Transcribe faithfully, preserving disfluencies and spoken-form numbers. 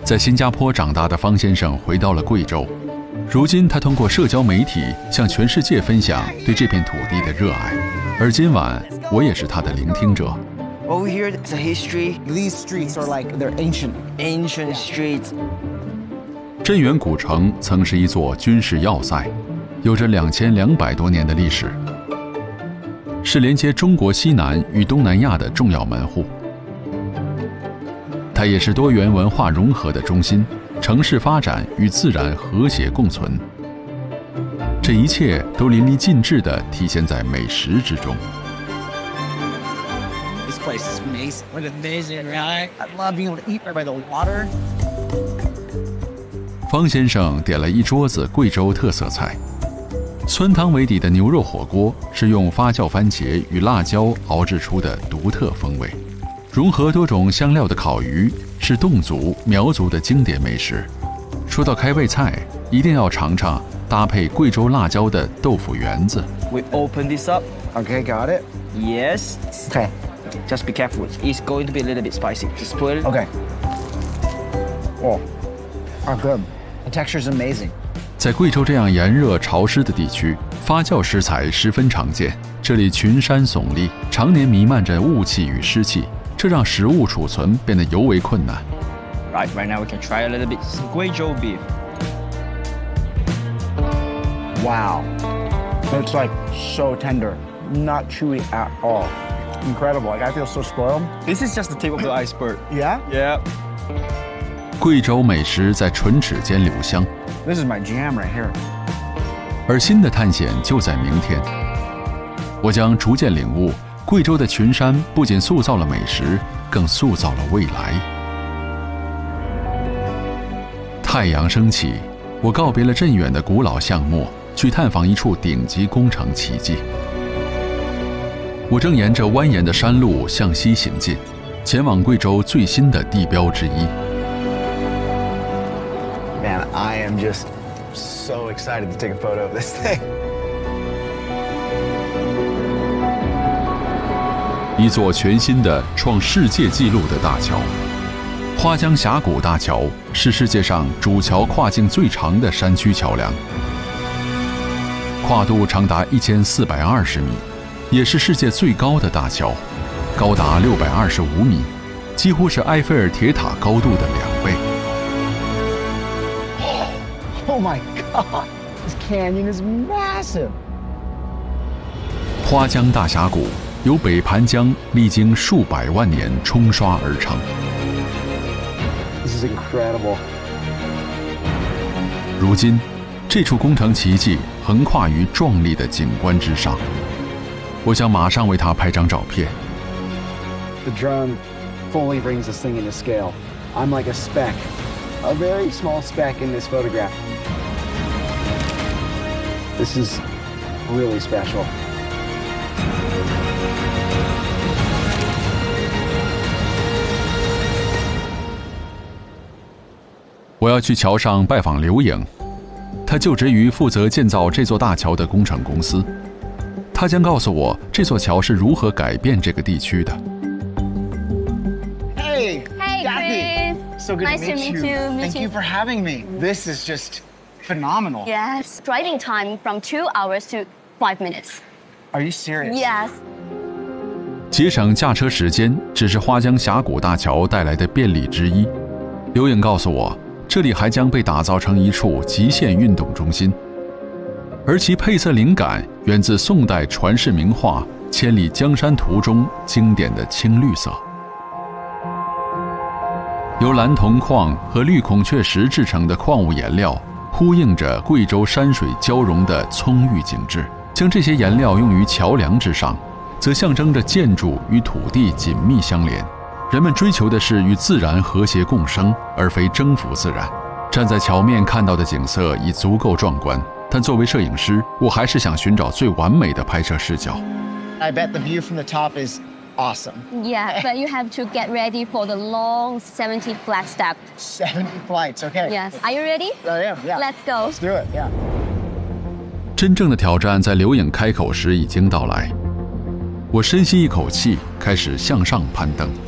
在新加坡长大的方先生回到了贵州，如今他通过社交媒体向全世界分享对这片土地的热爱，而今晚我也是他的聆听者。 Over here, it's a history. These streets are like they're ancient. Ancient streets. 镇远古城曾是一座军事要塞，有着两千两百多年的历史，是连接中国西南与东南亚的重要门户。它也是多元文化融合的中心，城市发展与自然和谐共存。这一切都淋漓尽致地体现在美食之中。 This place is amazing. What amazing, right? I love being able to eat right by the water. 方先生点了一桌子贵州特色菜，酸汤为底的牛肉火锅是用发酵番茄与辣椒熬制出的独特风味。融合多种香料的烤鱼是侗族、苗族的经典美食。说到开胃菜，一定要尝尝搭配贵州辣椒的豆腐圆子。 We open this up. Okay, got it. Yes. Okay. Just be careful. It's going to be a little bit spicy. Just put it. Okay. Oh, are good. The texture is amazing. 在贵州这样炎热潮湿的地区，发酵食材十分常见。这里群山耸立，常年弥漫着雾气与湿气，这让食物储存变得尤为困难。 Right, right now we can try a little bit some Guizhou beef. Wow. It's like so tender, not chewy at all. Incredible. Like I feel so spoiled. This is just the tip of the iceberg. Yeah? Yeah. 贵州美食在唇齿间留香。 This is my jam right here. 而新的探险就在明天。我将逐渐领悟，贵州的群山不仅塑造了美食，更塑造了未来。太阳升起，我告别了镇远的古老巷陌，去探访一处顶级工程奇迹。我正沿着蜿蜒的山路向西行进，前往贵州最新的地标之一。 Man, I am just so excited to take a photo of this thing. 一座全新的创世界纪录的大桥——花江峡谷大桥，是世界上主桥跨境最长的山区桥梁，跨度长达一千四百二十米，也是世界最高的大桥，高达六百二十五米，几乎是埃菲尔铁塔高度的两倍。 Oh my God, this canyon is massive. 花江大峡谷由北盘江历经数百万年冲刷而成。 This is incredible. 如今，这处工程奇迹横跨于壮丽的景观之上。我想马上为它拍张照片。 The drone fully brings this thing into scale. I'm like a speck, a very small speck in this photograph. This is really special. 我要去桥上拜访刘颖，他就职于负责建造这座大桥的工程公司。他将告诉我这座桥是如何改变这个地区的。 Hey, Hey, Kathy. Chris. So good Nice to to meet meet you. you. Meet Thank you you. for having me. This is just phenomenal. Yes, driving time from two hours to five minutes. Are you serious? Yes. 节省驾车时间只是花江峡谷大桥带来的便利之一。刘颖告诉我，这里还将被打造成一处极限运动中心，而其配色灵感源自宋代传世名画《千里江山图》中经典的青绿色。由蓝铜矿和绿孔雀石制成的矿物颜料，呼应着贵州山水交融的葱郁景致。将这些颜料用于桥梁之上，则象征着建筑与土地紧密相连。人们追求的是与自然和谐共生，而非征服自然。站在桥面看到的景色已足够壮观，但作为摄影师，我还是想寻找最完美的拍摄视角。 I bet the view from the top is awesome. Yeah, but you have to get ready for the long seventy flat step. seventy flights, okay. Yes. Are you ready? I am, yeah. Let's go. Let's do it, yeah. 真正的挑战在刘颖开口时已经到来。我深吸一口气，开始向上攀登。